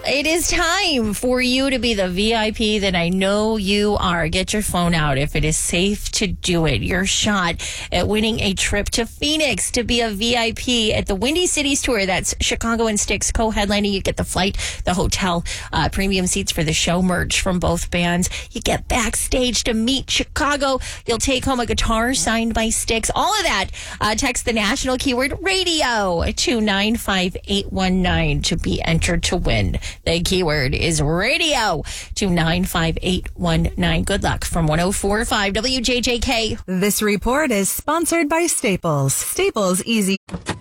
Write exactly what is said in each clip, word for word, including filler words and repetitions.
it is time for you to be the V I P that I know you are. Get your phone out if it is safe to do it. Your shot at winning a trip to Phoenix to be a V I P at the Windy Cities Tour. That's Chicago and Styx co-headlining. You get the flight, the hotel, uh, premium seats for the show, merch from both bands. You get backstage to meet Chicago. You'll take home a guitar signed by Styx. All of that. Uh, text the national keyword radio to nine five eight one nine to be entered to win. The keyword is radio to nine five eight one nine. Good luck from one oh four point five W J J K. This report is sponsored by Staples. Staples Easy.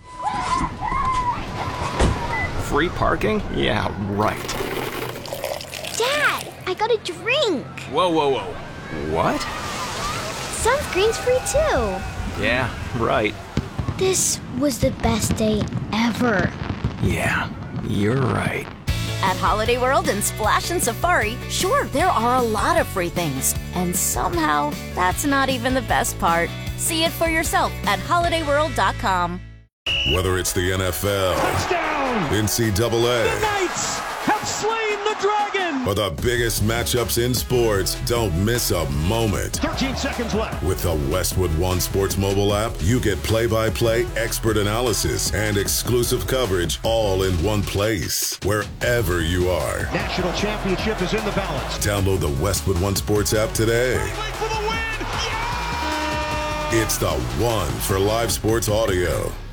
Free parking? Yeah, right. Dad, I got a drink. Whoa, whoa, whoa. What? Sunscreen's free too. Yeah, right. This was the best day ever. Yeah, you're right. At Holiday World and Splash and Safari, sure, there are a lot of free things. And somehow, that's not even the best part. See it for yourself at holiday world dot com. Whether it's the N F L, touchdown, N C double A, the Knights have slain the dragon, or the biggest matchups in sports, don't miss a moment. thirteen seconds left. With the Westwood One Sports mobile app, you get play-by-play expert analysis and exclusive coverage all in one place, wherever you are. National championship is in the balance. Download the Westwood One Sports app today. For the win. Yeah! It's the one for live sports audio.